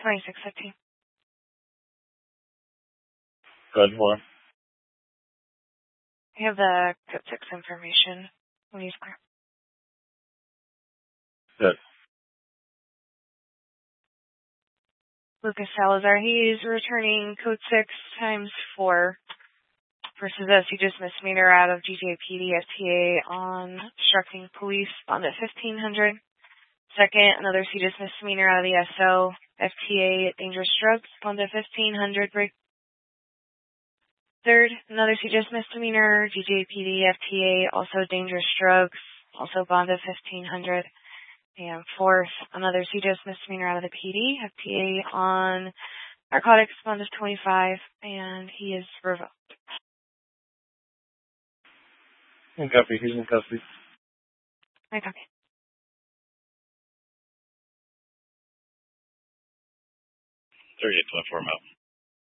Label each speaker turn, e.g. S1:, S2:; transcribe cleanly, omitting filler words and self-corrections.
S1: 2615.
S2: Go ahead for him.
S1: I have the code 6 information when he's clear.
S2: Good.
S1: Lucas Salazar, he's returning code 6 times 4 versus a CJIS misdemeanor out of GJPD FTA on obstructing police bond at 1500. Second, another CJIS misdemeanor out of the SO FTA dangerous drugs bond at 1500. Third, another CJIS misdemeanor GJPD FTA also dangerous drugs also bond at 1500. And fourth, another CJIS misdemeanor out of the PD FTA on narcotics bond of 25, and he is revoked.
S2: In copy. He's in custody.
S1: I copy.
S2: 3824 Mountain.